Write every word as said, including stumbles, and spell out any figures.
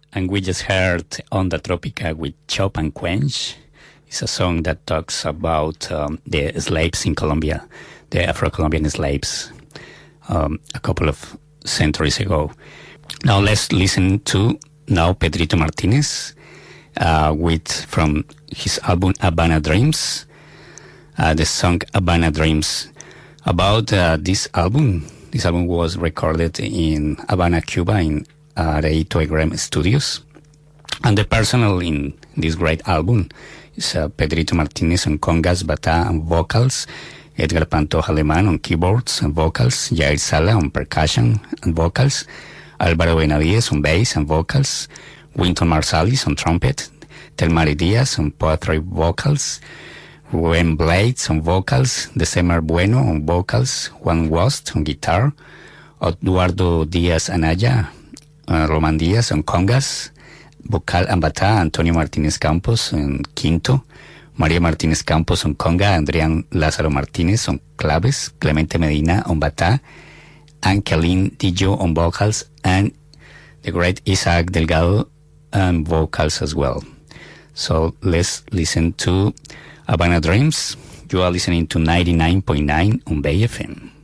And we just heard Onda Tropica with Chop and Quench. It's a song that talks about um, the slaves in Colombia, the Afro-Colombian slaves, um, a couple of centuries ago. Now let's listen to now Pedrito Martinez uh, with from his album Habana Dreams, uh, the song Habana Dreams. About uh, this album, this album was recorded in Havana, Cuba, in uh, the Ito Egrem Studios. And the personnel in this great album is uh, Pedrito Martinez on congas, bata, and vocals, Edgar Pantoja Alemán on keyboards and vocals, Jair Sala on percussion and vocals, Álvaro Benavides on bass and vocals, Winton Marsalis on trumpet, Telmari Diaz on poetry vocals, Rubén Blades on vocals, December Bueno on vocals, Juan Wost on guitar, Eduardo Diaz Anaya, uh, Roman Diaz on congas, vocal and bata, Antonio Martínez Campos on quinto, María Martínez Campos on conga, Adrián Lázaro Martínez on claves, Clemente Medina on bata, and Kelin Dijo on vocals, and the great Isaac Delgado on vocals as well. So let's listen to Habana Dreams. You are listening to ninety-nine point nine on Bay F M.